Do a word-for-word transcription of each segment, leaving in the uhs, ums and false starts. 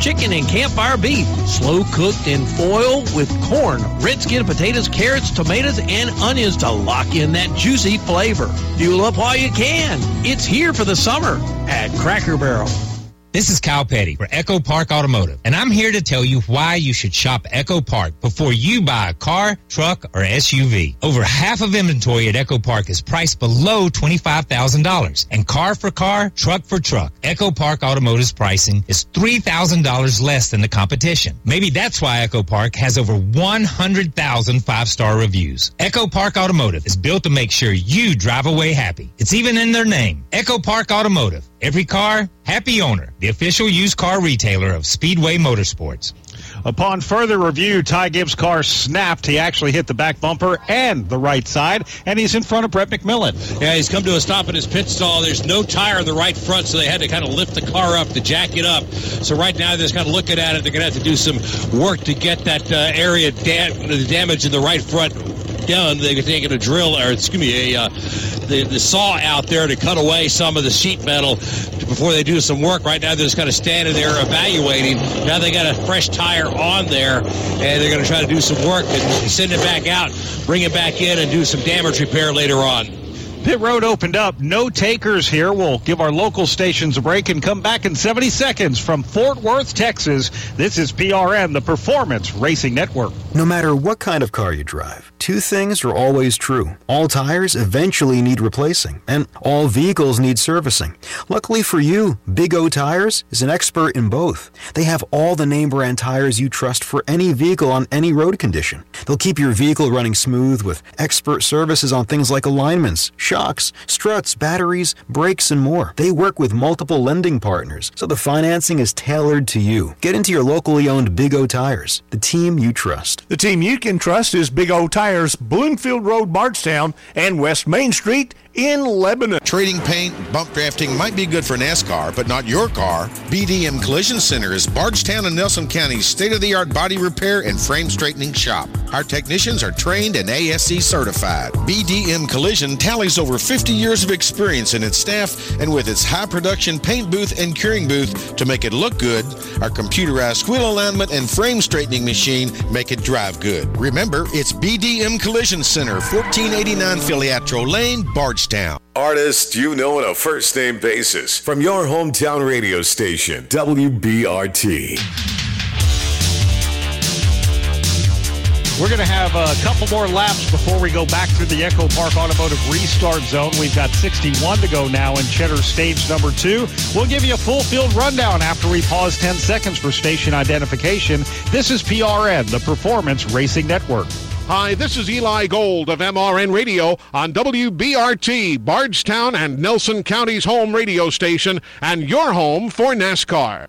chicken and campfire beef, slow cooked in foil with corn, red skin potatoes, carrots, tomatoes, and onions to lock in that juicy flavor. Fuel up while you can. It's here for the summer at Cracker Barrel. This is Kyle Petty for Echo Park Automotive, and I'm here to tell you why you should shop Echo Park before you buy a car, truck, or S U V. Over half of inventory at Echo Park is priced below twenty-five thousand dollars, and car for car, truck for truck. Echo Park Automotive's pricing is three thousand dollars less than the competition. Maybe that's why Echo Park has over one hundred thousand five-star reviews. Echo Park Automotive is built to make sure you drive away happy. It's even in their name, Echo Park Automotive. Every car, happy owner. The official used car retailer of Speedway Motorsports. Upon further review, Ty Gibbs' car snapped. He actually hit the back bumper and the right side, and he's in front of Brett McMillan. Yeah, he's come to a stop in his pit stall. There's no tire in the right front, so they had to kind of lift the car up to jack it up. So right now they're just kind of looking at it. They're going to have to do some work to get that uh, area, dam- the damage in the right front done. They're taking a drill, or excuse me, a, uh, the, the saw out there to cut away some of the sheet metal before they do some work. Right now they're just kind of standing there evaluating. Now they got a fresh tire on there, and they're going to try to do some work and send it back out, bring it back in, and do some damage repair later on. Pit road opened up. No takers here. We'll give our local stations a break and come back in seventy seconds from Fort Worth, Texas. This is P R N, the Performance Racing Network. No matter what kind of car you drive, two things are always true. All tires eventually need replacing, and all vehicles need servicing. Luckily for you, Big O Tires is an expert in both. They have all the name brand tires you trust for any vehicle on any road condition. They'll keep your vehicle running smooth with expert services on things like alignments, shocks, struts, batteries, brakes, and more. They work with multiple lending partners, so the financing is tailored to you. Get into your locally owned Big O Tires, the team you trust. The team you can trust is Big O Tires, Bloomfield Road, Bardstown, and West Main Street in Lebanon. Trading paint, bump drafting might be good for NASCAR, but not your car. B D M Collision Center is Bardstown and Nelson County's state-of-the-art body repair and frame straightening shop. Our technicians are trained and A S C certified. B D M Collision tallies over fifty years of experience in its staff, and with its high production paint booth and curing booth to make it look good, our computerized wheel alignment and frame straightening machine make it drive good. Remember, it's B D M Collision Center, fourteen eighty-nine Filiatro Lane, Bardstown. Artists you know on a first-name basis from your hometown radio station, W B R T. We're going to have a couple more laps before we go back through the Echo Park Automotive Restart Zone. We've got sixty-one to go now in Cheddar stage number two. We'll give you a full field rundown after we pause ten seconds for station identification. This is P R N, the Performance Racing Network. Hi, this is Eli Gold of M R N Radio on W B R T, Bardstown and Nelson County's home radio station, and your home for NASCAR.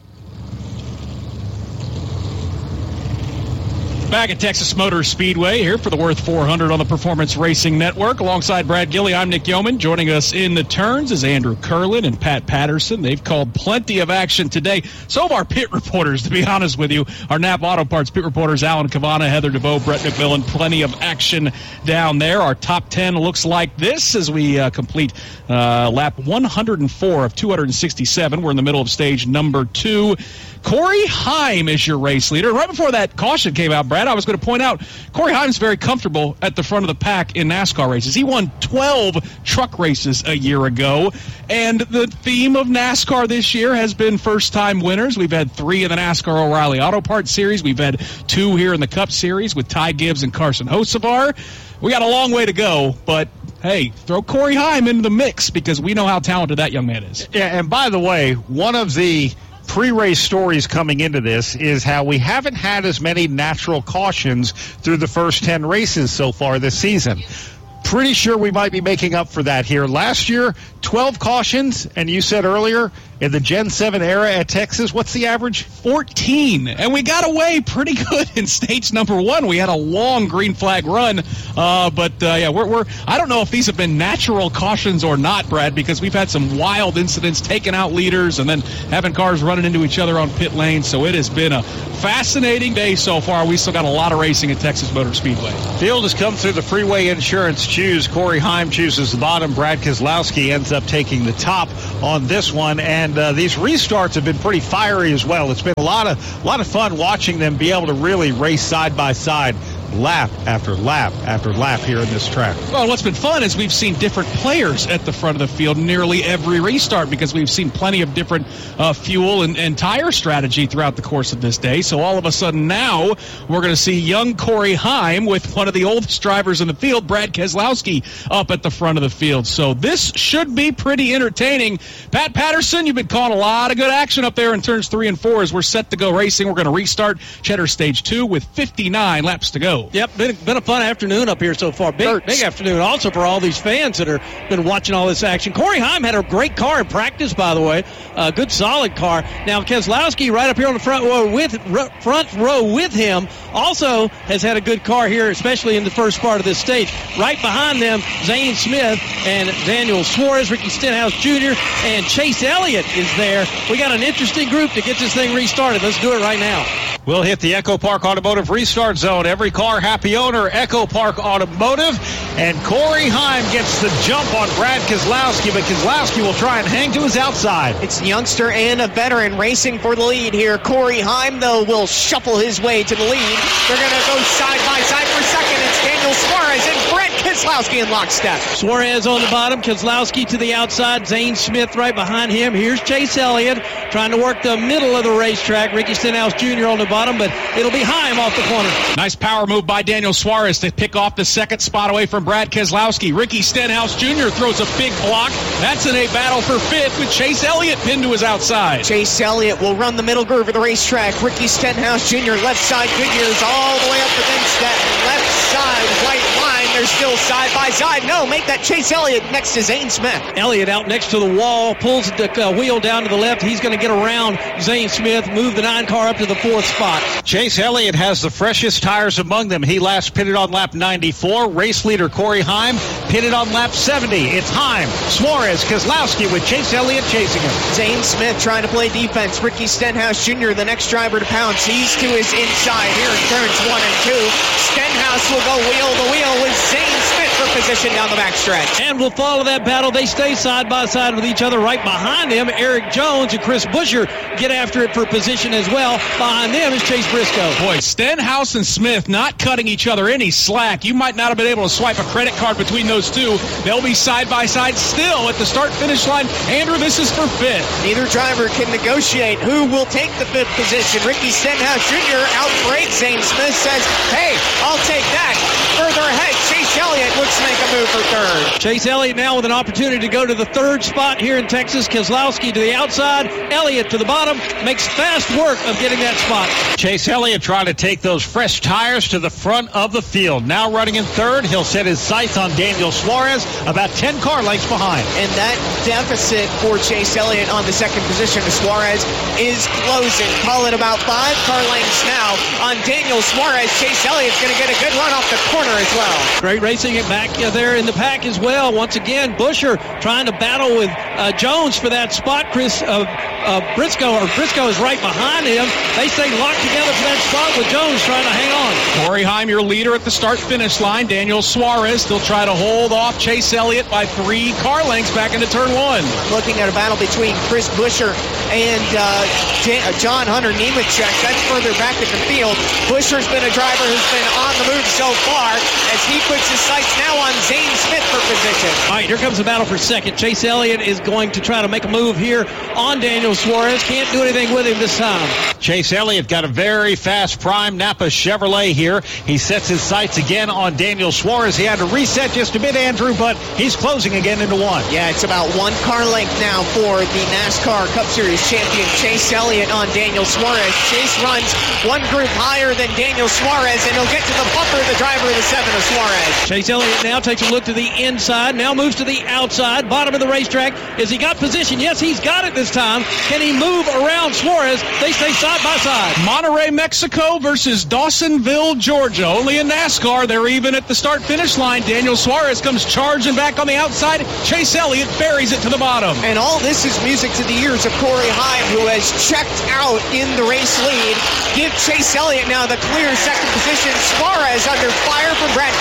Back at Texas Motor Speedway here for the Worth four hundred on the Performance Racing Network. Alongside Brad Gilley, I'm Nick Yeoman. Joining us in the turns is Andrew Curlin and Pat Patterson. They've called plenty of action today. Some of our pit reporters, to be honest with you, our Napa Auto Parts pit reporters, Alan Cavana, Heather DeVoe, Brett McMillan. Plenty of action down there. Our top ten looks like this as we uh, complete uh, lap one hundred four of two hundred sixty-seven. We're in the middle of stage number two. Corey Heim is your race leader. Right before that caution came out, Brad, I was going to point out Corey Heim's very comfortable at the front of the pack in NASCAR races. He won twelve truck races a year ago, and the theme of NASCAR this year has been first-time winners. We've had three in the NASCAR O'Reilly Auto Parts Series. We've had two here in the Cup Series with Ty Gibbs and Carson Hocevar. We got a long way to go, but hey, throw Corey Heim into the mix because we know how talented that young man is. Yeah, and by the way, one of the pre-race stories coming into this is how we haven't had as many natural cautions through the first ten races so far this season. Pretty sure we might be making up for that here. Last year, twelve cautions, and you said earlier, in the Gen seven era at Texas, what's the average? fourteen. And we got away pretty good in stage number one. We had a long green flag run. Uh, but, uh, yeah, we're, we're, I don't know if these have been natural cautions or not, Brad, because we've had some wild incidents taking out leaders and then having cars running into each other on pit lanes. So it has been a fascinating day so far. We still got a lot of racing at Texas Motor Speedway. Field has come through the Freeway Insurance Choose. Corey Heim chooses the bottom. Brad Keselowski ends up taking the top on this one. And And uh, these restarts have been pretty fiery as well. It's been a lot of, a lot of fun watching them be able to really race side by side, lap after lap after lap here in this track. Well, what's been fun is we've seen different players at the front of the field nearly every restart because we've seen plenty of different uh, fuel and, and tire strategy throughout the course of this day. So all of a sudden now we're going to see young Corey Heim with one of the oldest drivers in the field, Brad Keselowski, up at the front of the field. So this should be pretty entertaining. Pat Patterson, you've been calling a lot of good action up there in turns three and four as we're set to go racing. We're going to restart Cheddar Stage two with fifty-nine laps to go. Yep, been, been a fun afternoon up here so far. Big, big afternoon also for all these fans that are been watching all this action. Corey Heim had a great car in practice, by the way. A good, solid car. Now, Keselowski right up here on the front row with r- front row with him also has had a good car here, especially in the first part of this stage. Right behind them, Zane Smith and Daniel Suarez, Ricky Stenhouse Junior, and Chase Elliott is there. We got an interesting group to get this thing restarted. Let's do it right now. We'll hit the Echo Park Automotive restart zone. Every car, happy owner, Echo Park Automotive. And Corey Heim gets the jump on Brad Keselowski, but Keselowski will try and hang to his outside. It's the youngster and a veteran racing for the lead here. Corey Heim, though, will shuffle his way to the lead. They're going to go side by side for second. It's Daniel Suarez and Brad Keselowski in lockstep. Suarez on the bottom, Keselowski to the outside, Zane Smith right behind him. Here's Chase Elliott trying to work the middle of the racetrack. Ricky Stenhouse Junior on the bottom, but it'll be Heim off the corner. Nice power move by Daniel Suarez to pick off the second spot away from Brad Keselowski. Ricky Stenhouse Junior throws a big block. That's in a battle for fifth with Chase Elliott pinned to his outside. Chase Elliott will run the middle groove of the racetrack. Ricky Stenhouse Junior left side Goodyear's all the way up against that left side white line. They're still side by side. No, make that Chase Elliott next to Zane Smith. Elliott out next to the wall, pulls the uh, wheel down to the left. He's going to get around Zane Smith, move the nine car up to the fourth spot. Chase Elliott has the freshest tires among them. He last pitted on lap ninety-four. Race leader Corey Heim pitted on lap seventy. It's Heim, Suarez, Keselowski with Chase Elliott chasing him. Zane Smith trying to play defense. Ricky Stenhouse Junior, the next driver to pounce. He's to his inside here in turns one and two. Stenhouse will go wheel to wheel with Zane Smith for position down the backstretch. And we'll follow that battle. They stay side by side with each other. Right behind them, Eric Jones and Chris Buescher get after it for position as well. Behind them is Chase Briscoe. Boy, Stenhouse and Smith not cutting each other any slack. You might not have been able to swipe a credit card between those two. They'll be side by side still at the start-finish line. Andrew, this is for fifth. Neither driver can negotiate who will take the fifth position. Ricky Stenhouse Junior outbrakes Zane Smith, says, hey, I'll take that. Further ahead, Chase Elliott looks to make a move for third. Chase Elliott now with an opportunity to go to the third spot here in Texas. Keselowski to the outside, Elliott to the bottom, makes fast work of getting that spot. Chase Elliott trying to take those fresh tires to the front of the field. Now running in third, he'll set his sights on Daniel Suarez, about ten car lengths behind. And that deficit for Chase Elliott on the second position to Suarez is closing. Call it about five car lengths now on Daniel Suarez. Chase Elliott's going to get a good run off the corner as well. Great racing it back there in the pack as well. Once again, Buescher trying to battle with uh, Jones for that spot. Chris uh, uh, Briscoe, or Briscoe is right behind him. They stay locked together for that spot with Jones trying to hang on. Corey Heim, your leader at the start-finish line. Daniel Suarez still try to hold off Chase Elliott by three car lengths back into turn one. Looking at a battle between Chris Buescher and uh, J- John Hunter Nemechek. That's further back in the field. Buescher's been a driver who's been on the move so far as he puts his sights now on Zane Smith for position. All right, here comes the battle for second. Chase Elliott is going to try to make a move here on Daniel Suarez. Can't do anything with him this time. Chase Elliott got a very fast prime Napa Chevrolet here. He sets his sights again on Daniel Suarez. He had to reset just a bit, Andrew, but he's closing again into one. Yeah, it's about one car length now for the NASCAR Cup Series champion Chase Elliott on Daniel Suarez. Chase runs one group higher than Daniel Suarez, and he'll get to the bumper, the driver of the seven of Suarez. Chase Elliott now takes a look to the inside, now moves to the outside, bottom of the racetrack. Has he got position? Yes, he's got it this time. Can he move around Suarez? They stay side by side. Monterey, Mexico versus Dawsonville, Georgia. Only in NASCAR, they're even at the start-finish line. Daniel Suarez comes charging back on the outside. Chase Elliott buries it to the bottom. And all this is music to the ears of Corey Heim, who has checked out in the race lead. Give Chase Elliott now the clear second position. Suarez under fire from Brad Keselowski.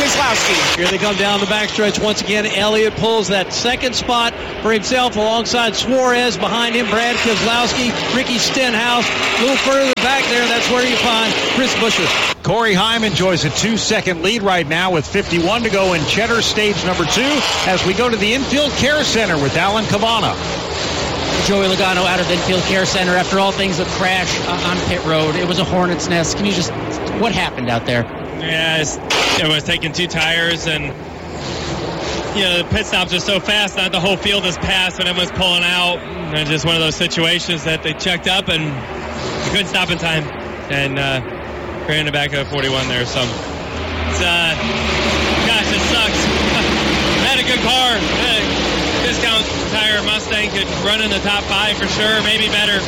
Keselowski. Here they come down the backstretch once again. Elliott pulls that second spot for himself alongside Suarez. Behind him, Brad Keselowski, Ricky Stenhouse. A little further back there, that's where you find Chris Buescher. Corey Heim enjoys a two-second lead right now with fifty-one to go in Cheddar stage number two as we go to the Infield Care Center with Alan Cabana. Joey Logano out of the Infield Care Center after all things that crash uh, on pit road. It was a hornet's nest. Can you just, what happened out there? Yeah, it's, it was taking two tires, and you know the pit stops are so fast that the whole field is passed when everyone's pulling out. And it's just one of those situations that they checked up and couldn't stop in time, and uh, ran in the back of forty-one there. So, it's, uh, gosh, it sucks. I had a good car. I had a discount tire Mustang could run in the top five for sure, maybe better.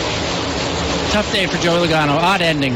Tough day for Joey Logano. Odd ending.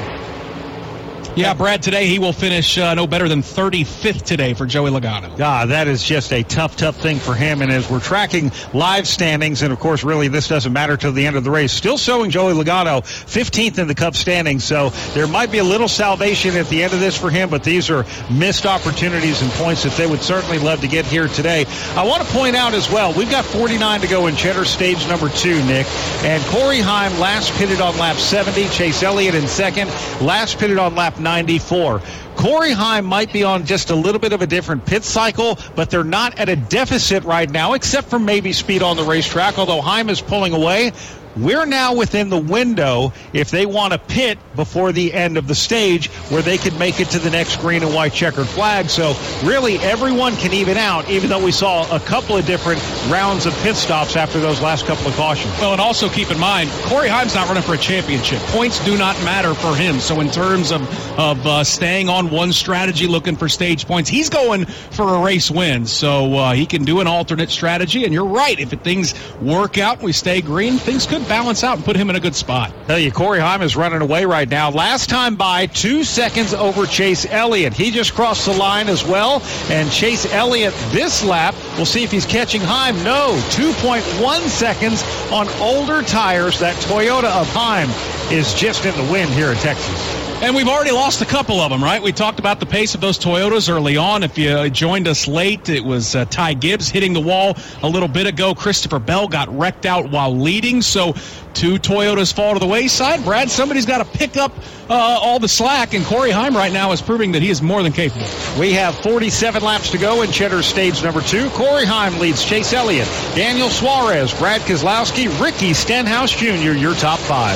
Yeah, Brad, today he will finish uh, no better than thirty-fifth today for Joey Logano. Ah, that is just a tough, tough thing for him. And as we're tracking live standings, and of course, really, this doesn't matter till the end of the race, still showing Joey Logano fifteenth in the Cup standings. So there might be a little salvation at the end of this for him, but these are missed opportunities and points that they would certainly love to get here today. I want to point out as well, we've got forty-nine to go in Cheddar stage number two, Nick. And Corey Heim last pitted on lap seventy, Chase Elliott in second, last pitted on lap ninety-four. Corey Heim might be on just a little bit of a different pit cycle, but they're not at a deficit right now, except for maybe speed on the racetrack, although Heim is pulling away. We're now within the window if they want to pit before the end of the stage where they could make it to the next green and white checkered flag. So really everyone can even out, even though we saw a couple of different rounds of pit stops after those last couple of cautions. Well, and also keep in mind, Corey Heim's not running for a championship. Points do not matter for him. So in terms of, of uh, staying on one strategy, looking for stage points, he's going for a race win. So uh, he can do an alternate strategy. And you're right, if it, things work out and we stay green, things could balance out and put him in a good spot. Tell you, Corey Heim is running away right now. Last time by, two seconds over Chase Elliott. He just crossed the line as well. And Chase Elliott this lap, we'll see if he's catching Heim. No, two point one seconds on older tires. That Toyota of Heim is just in the wind here in Texas. And we've already lost a couple of them, right? We talked about the pace of those Toyotas early on. If you joined us late, it was uh, Ty Gibbs hitting the wall a little bit ago. Christopher Bell got wrecked out while leading. So two Toyotas fall to the wayside. Brad, somebody's got to pick up uh, all the slack, and Corey Heim right now is proving that he is more than capable. We have forty-seven laps to go in Cheddar stage number two. Corey Heim leads Chase Elliott, Daniel Suarez, Brad Keselowski, Ricky Stenhouse Junior, your top five.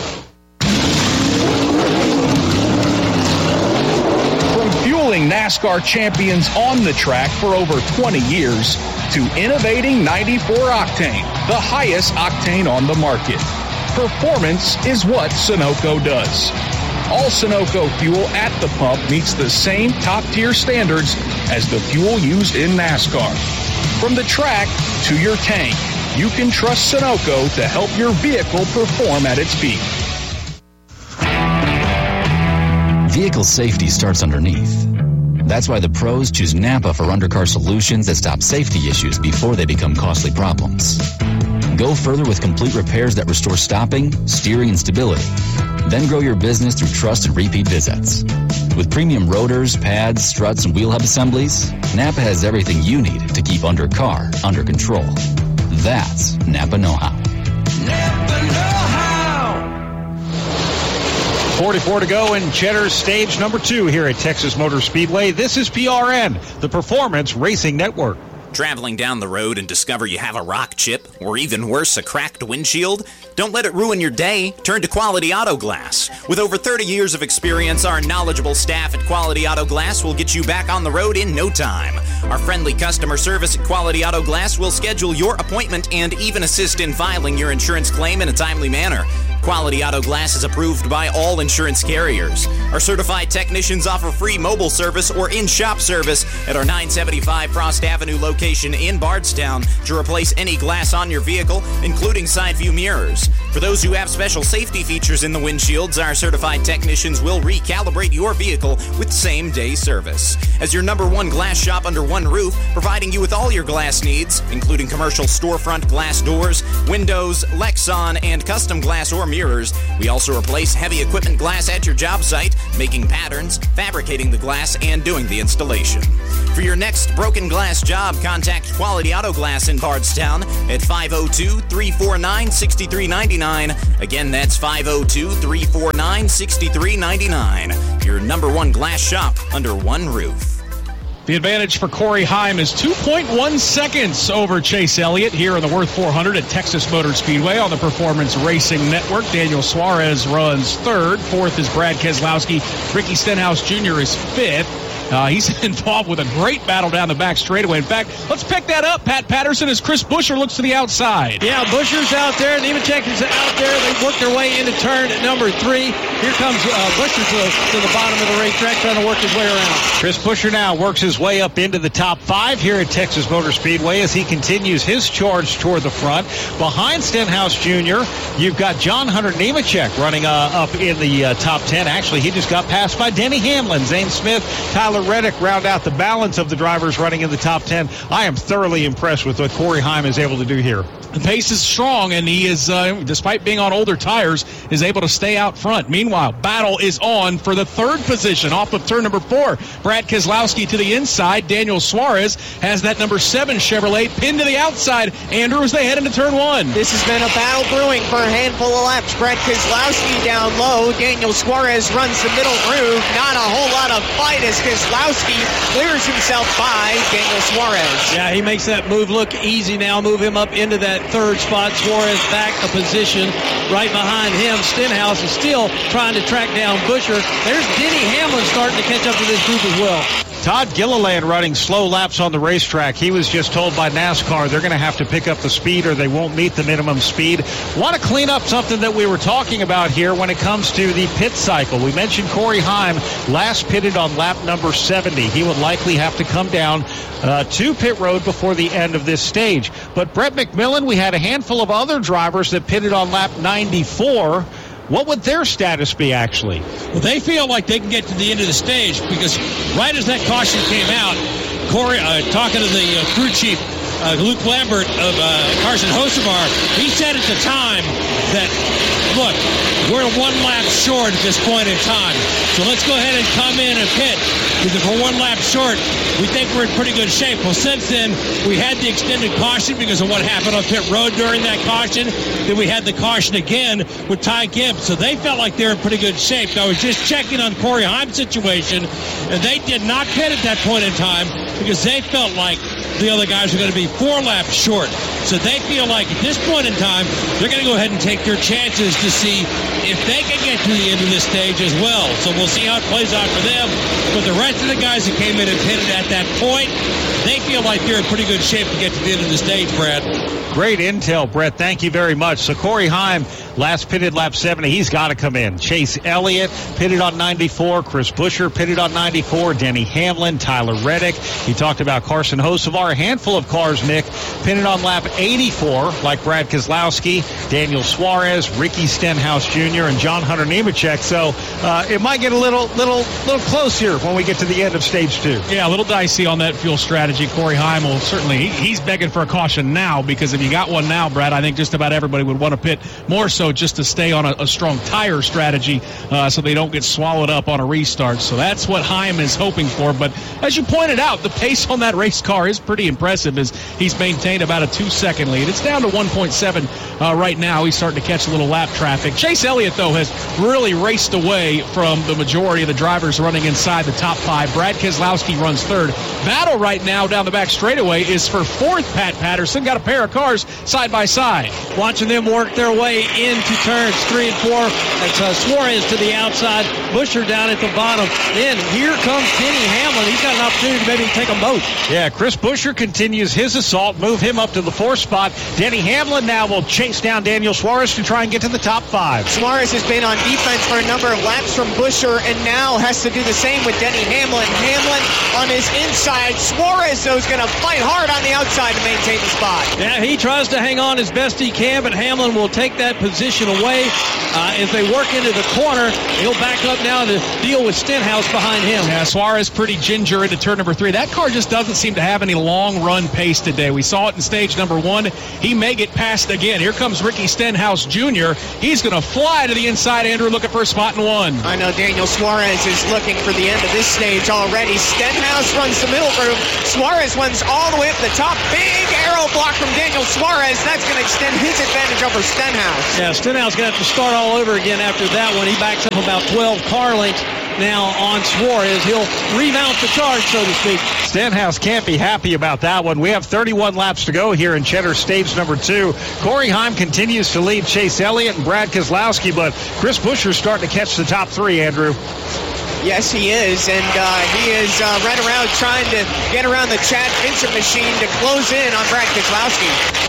NASCAR champions on the track for over twenty years to innovating ninety-four octane, the highest octane on the market. Performance is what Sunoco does. All Sunoco fuel at the pump meets the same top-tier standards as the fuel used in NASCAR. From the track to your tank, you can trust Sunoco to help your vehicle perform at its peak. Vehicle safety starts underneath. That's why the pros choose Napa for undercar solutions that stop safety issues before they become costly problems. Go further with complete repairs that restore stopping, steering, and stability. Then grow your business through trust and repeat visits. With premium rotors, pads, struts, and wheel hub assemblies, Napa has everything you need to keep undercar under control. That's Napa know-how. Napa know-how! forty-four to go in Cheddar stage number two here at Texas Motor Speedway. This is P R N, the Performance Racing Network. Traveling down the road and discover you have a rock chip, or even worse, a cracked windshield? Don't let it ruin your day. Turn to Quality Auto Glass. With over thirty years of experience, our knowledgeable staff at Quality Auto Glass will get you back on the road in no time. Our friendly customer service at Quality Auto Glass will schedule your appointment and even assist in filing your insurance claim in a timely manner. Quality Auto Glass is approved by all insurance carriers. Our certified technicians offer free mobile service or in-shop service at our nine seventy-five Frost Avenue location in Bardstown to replace any glass on your vehicle, including side view mirrors. For those who have special safety features in the windshields, our certified technicians will recalibrate your vehicle with same-day service. As your number one glass shop under one roof, providing you with all your glass needs, including commercial storefront glass doors, windows, Lexan, and custom glass or mirrors. We also replace heavy equipment glass at your job site, making patterns, fabricating the glass, and doing the installation. For your next broken glass job, contact Quality Auto Glass in Bardstown at five oh two, three four nine, six three nine nine. Again, that's five oh two, three four nine, six three nine nine. Your number one glass shop under one roof. The advantage for Corey Heim is two point one seconds over Chase Elliott here in the Worth four hundred at Texas Motor Speedway on the Performance Racing Network. Daniel Suarez runs third. Fourth is Brad Keselowski. Ricky Stenhouse Junior is fifth. Uh, he's involved with a great battle down the back straightaway. In fact, let's pick that up, Pat Patterson, as Chris Buescher looks to the outside. Yeah, Buescher's out there. Nemechek is out there. They work their way into turn number three. Here comes uh, Buescher to the, to the bottom of the racetrack, trying to work his way around. Chris Buescher now works his way up into the top five here at Texas Motor Speedway as he continues his charge toward the front. Behind Stenhouse Junior, you've got John Hunter Nemechek running uh, up in the uh, top ten. Actually, he just got passed by Denny Hamlin. Zane Smith, Tyler Reddick round out the balance of the drivers running in the top ten. I am thoroughly impressed with what Corey Heim is able to do here. The pace is strong, and he is, uh, despite being on older tires, is able to stay out front. Meanwhile, battle is on for the third position off of turn number four. Brad Keselowski to the inside. Daniel Suarez has that number seven Chevrolet pinned to the outside. Andrew, as they head into turn one. This has been a battle brewing for a handful of laps. Brad Keselowski down low. Daniel Suarez runs the middle groove. Not a whole lot of fight as Keselowski clears himself by Daniel Suarez. Yeah, he makes that move look easy now. Move him up into that third spot. Suarez back a position right behind him. Stenhouse is still trying to track down Buescher. There's Denny Hamlin starting to catch up to this group as well. Todd Gilliland running slow laps on the racetrack. He was just told by NASCAR they're going to have to pick up the speed or they won't meet the minimum speed. Want to clean up something that we were talking about here when it comes to the pit cycle. We mentioned Corey Heim last pitted on lap number seventy. He would likely have to come down uh, to pit road before the end of this stage. But Brett McMillan, we had a handful of other drivers that pitted on lap ninety-four. What would their status be, actually? Well, they feel like they can get to the end of the stage because right as that caution came out, Corey, uh, talking to the uh, crew chief, uh, Luke Lambert of uh, Carson Hocevar, he said at the time that, look, we're one lap short at this point in time, so let's go ahead and come in and pit. Because if we're one lap short, we think we're in pretty good shape. Well, since then, we had the extended caution because of what happened on pit road during that caution. Then we had the caution again with Ty Gibbs. So they felt like they were in pretty good shape. I was just checking on Corey Heim's situation, and they did not pit at that point in time because they felt like the other guys were going to be four laps short. So they feel like at this point in time, they're going to go ahead and take their chances to see if they can get to the end of this stage as well. So we'll see how it plays out for them. But the rest of the guys that came in and pitted at that point, they feel like they're in pretty good shape to get to the end of the stage, Brad. Great intel, Brett. Thank you very much. So Corey Heim, last pitted lap seventy. He's got to come in. Chase Elliott pitted on ninety-four. Chris Buescher pitted on ninety-four. Denny Hamlin, Tyler Reddick. He talked about Carson Hocevar. A handful of cars, Nick, pitted on lap eighty-four, like Brad Keselowski, Daniel Suarez, Ricky Stenhouse Junior, and John Hunter Nemechek. So uh, it might get a little, little, little close here when we get to the end of stage two. Yeah, a little dicey on that fuel strategy. Corey Heim will certainly, he, he's begging for a caution now because if you got one now, Brad, I think just about everybody would want to pit more so just to stay on a, a strong tire strategy uh, so they don't get swallowed up on a restart. So that's what Heim is hoping for. But as you pointed out, the pace on that race car is pretty impressive as he's maintained about a two-second lead. It's down to one point seven uh, right now. He's starting to catch a little lap traffic. Chase Elliott, though, has really raced away from the majority of the drivers running inside the top five. Brad Keselowski runs third. Battle right now down the back straightaway is for fourth. Pat Patterson got a pair of cars side by side. Watching them work their way into turns three and four. That's uh, Suarez to the outside, Buescher down at the bottom. Then here comes Denny Hamlin. He's got an opportunity to maybe take them both. Yeah, Chris Buescher continues his assault, move him up to the fourth spot. Denny Hamlin now will chase down Daniel Suarez to try and get to the top five. Suarez has been on defense for a number of laps from Buescher and now has to do the same with Denny Hamlin. Hamlin on his inside. Suarez, though, is going to fight hard on the outside to maintain the spot. Yeah, he tries to hang on as best he can, but Hamlin will take that position position away. Uh, as they work into the corner, he'll back up now to deal with Stenhouse behind him. Yeah, Suarez pretty ginger into turn number three. That car just doesn't seem to have any long run pace today. We saw it in stage number one. He may get passed again. Here comes Ricky Stenhouse Junior He's going to fly to the inside, Andrew, looking for a spot in one. I know Daniel Suarez is looking for the end of this stage already. Stenhouse runs the middle groove. Suarez runs all the way up the top. Big arrow block from Daniel Suarez. That's going to extend his advantage over Stenhouse. Yeah, Stenhouse going to have to start all over again after that one. He backs up about twelve car lengths now on Suarez. He'll remount the charge, so to speak. Stenhouse can't be happy about that one. We have thirty-one laps to go here in Cheddar stage number two. Corey Heim continues to lead Chase Elliott and Brad Keselowski, but Chris Buescher's starting to catch the top three, Andrew. Yes, he is, and uh, he is uh, right around trying to get around the Chad Vincent machine to close in on Brad Keselowski.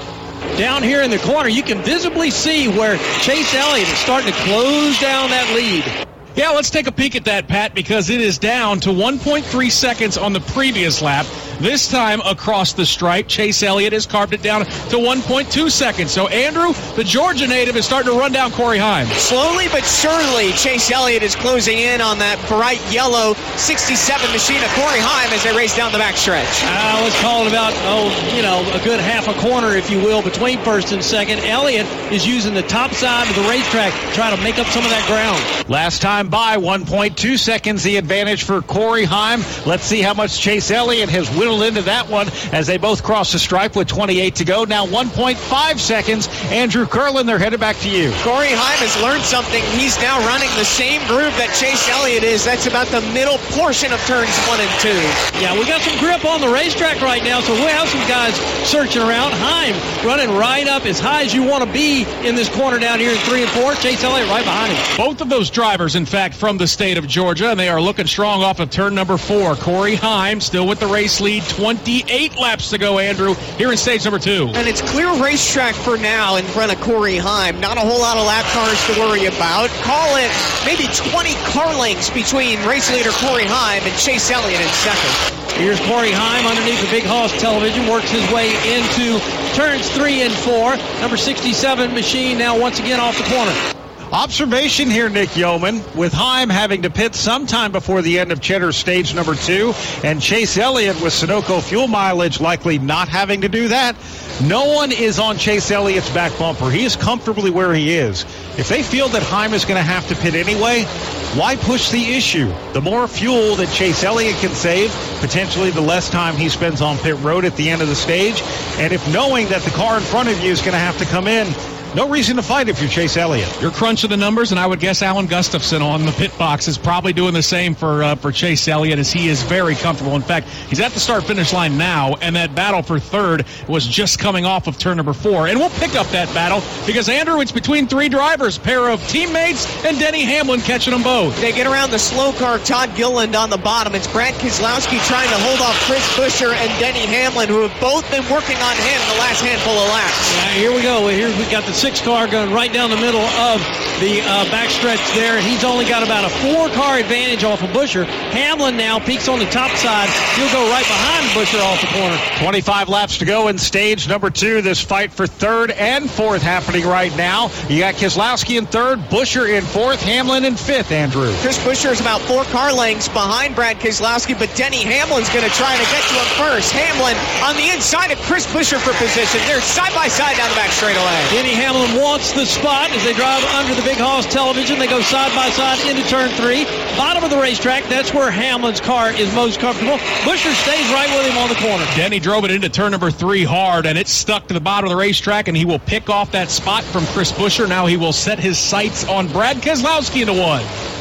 Down here in the corner, you can visibly see where Chase Elliott is starting to close down that lead. Yeah, let's take a peek at that, Pat, because it is down to one point three seconds on the previous lap. This time across the stripe, Chase Elliott has carved it down to one point two seconds. So, Andrew, the Georgia native, is starting to run down Corey Heim. Slowly but surely, Chase Elliott is closing in on that bright yellow sixty-seven machine of Corey Heim as they race down the backstretch. Uh, let's call it about, oh, you know, a good half a corner, if you will, between first and second. Elliott is using the top side of the racetrack to try to make up some of that ground. Last time by, one point two seconds the advantage for Corey Heim. Let's see how much Chase Elliott has whittled into that one as they both cross the stripe with twenty-eight to go. Now one point five seconds. Andrew Curlin, they're headed back to you. Corey Heim has learned something. He's now running the same groove that Chase Elliott is. That's about the middle portion of turns one and two. Yeah, we got some grip on the racetrack right now, so we'll have some guys searching around. Heim running right up as high as you want to be in this corner down here in three and four. Chase Elliott right behind him. Both of those drivers, in fact, from the state of Georgia, and they are looking strong off of turn number four. Corey Heim still with the race lead. twenty-eight laps to go, Andrew, here in stage number two. And it's clear racetrack for now in front of Corey Heim. Not a whole lot of lap cars to worry about. Call it maybe twenty car lengths between race leader Corey Heim and Chase Elliott in second. Here's Corey Heim underneath the Big Hoss television, works his way into turns three and four. Number sixty-seven machine now once again off the corner. Observation here, Nick Yeoman, with Heim having to pit sometime before the end of Cheddar stage number two, and Chase Elliott with Sunoco fuel mileage likely not having to do that. No one is on Chase Elliott's back bumper. He is comfortably where he is. If they feel that Heim is going to have to pit anyway, why push the issue? The more fuel that Chase Elliott can save, potentially the less time he spends on pit road at the end of the stage. And if knowing that the car in front of you is going to have to come in, no reason to fight if you're Chase Elliott. You're crunching the numbers, and I would guess Alan Gustafson on the pit box is probably doing the same for uh, for Chase Elliott, as he is very comfortable. In fact, he's at the start-finish line now, and that battle for third was just coming off of turn number four. And we'll pick up that battle because, Andrew, it's between three drivers, pair of teammates, and Denny Hamlin catching them both. They get around the slow car, Todd Gilliland on the bottom. It's Brad Keselowski trying to hold off Chris Buescher and Denny Hamlin, who have both been working on him the last handful of laps. Yeah, here we go. Here we got the six car going right down the middle of the uh, backstretch there. He's only got about a four-car advantage off of Buescher. Hamlin now peaks on the top side. He'll go right behind Buescher off the corner. twenty-five laps to go in stage number two. This fight for third and fourth happening right now. You got Keselowski in third, Buescher in fourth, Hamlin in fifth, Andrew. Chris Buescher is about four car lengths behind Brad Keselowski, but Denny Hamlin's going to try to get to him first. Hamlin on the inside of Chris Buescher for position. They're side by side down the back straightaway. Denny Hamlin wants the spot as they drive under the Big Hoss television. They go side by side into turn three. Bottom of the racetrack, that's where Hamlin's car is most comfortable. Buescher stays right with him on the corner. Denny drove it into turn number three hard, and it stuck to the bottom of the racetrack, and he will pick off that spot from Chris Buescher. Now he will set his sights on Brad Keselowski into one.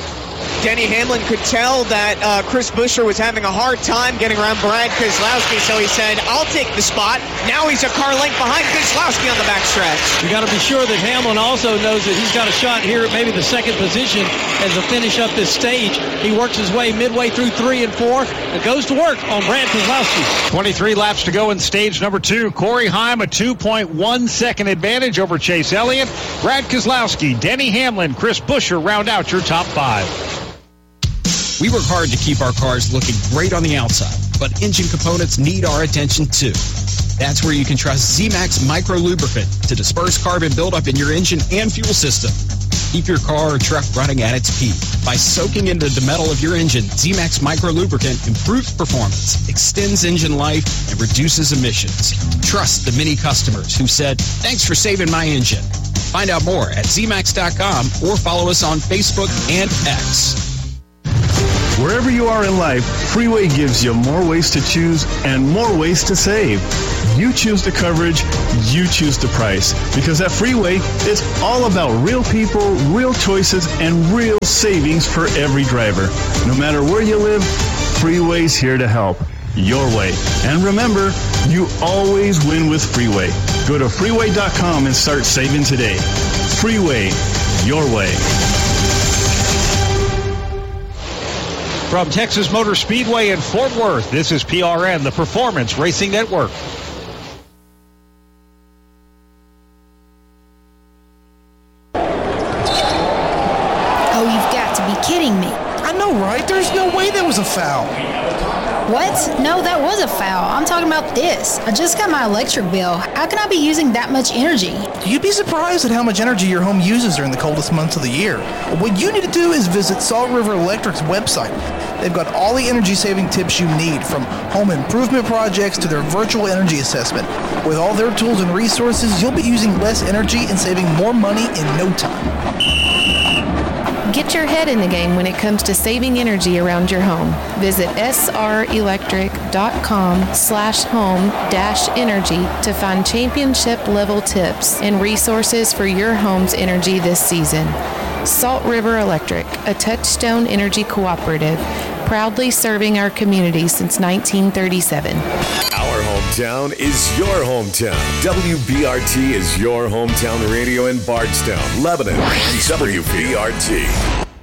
Denny Hamlin could tell that uh, Chris Buescher was having a hard time getting around Brad Keselowski, so he said, I'll take the spot. Now he's a car length behind Keselowski on the backstretch. You got to be sure that Hamlin also knows that he's got a shot here at maybe the second position as a finish up this stage. He works his way midway through three and four and goes to work on Brad Keselowski. twenty-three laps to go in stage number two. Corey Heim, a two point one second advantage over Chase Elliott. Brad Keselowski, Denny Hamlin, Chris Buescher round out your top five. We work hard to keep our cars looking great on the outside, but engine components need our attention too. That's where you can trust Z-Max Micro Lubricant to disperse carbon buildup in your engine and fuel system. Keep your car or truck running at its peak. By soaking into the metal of your engine, Z-Max Micro Lubricant improves performance, extends engine life, and reduces emissions. Trust the many customers who said, "Thanks for saving my engine." Find out more at Z max dot com or follow us on Facebook and X. Wherever you are in life, Freeway gives you more ways to choose and more ways to save. You choose the coverage, you choose the price. Because at Freeway, it's all about real people, real choices, and real savings for every driver. No matter where you live, Freeway's here to help. Your way. And remember, you always win with Freeway. Go to freeway dot com and start saving today. Freeway, your way. From Texas Motor Speedway in Fort Worth, this is P R N, the Performance Racing Network. Oh, you've got to be kidding me. I know, right? There's no way that was a foul. What? No, that was a foul. I'm talking about this. I just got my electric bill. How can I be using that much energy? You'd be surprised at how much energy your home uses during the coldest months of the year. What you need to do is visit Salt River Electric's website. They've got all the energy-saving tips you need, from home improvement projects to their virtual energy assessment. With all their tools and resources, you'll be using less energy and saving more money in no time. Get your head in the game when it comes to saving energy around your home. Visit srelectric.com slash home dash energy to find championship level tips and resources for your home's energy this season. Salt River Electric, a Touchstone Energy cooperative, proudly serving our community since nineteen thirty-seven. Our hometown is your hometown. W B R T is your hometown radio in Bardstown, Lebanon, and W B R T.